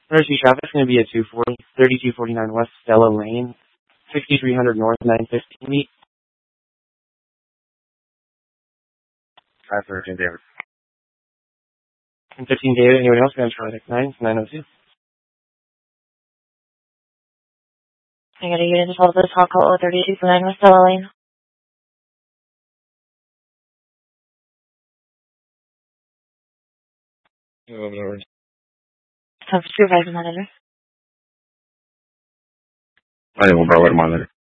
Emergency traffic's going to be at 3249 West Stella Lane, 6300 North 915 meet. 513 David. 15 David, anyone else going to try 902? I got a unit to follow this hot call 3249 West Stella Lane. Supervisor monitor. I didn't know about monitor.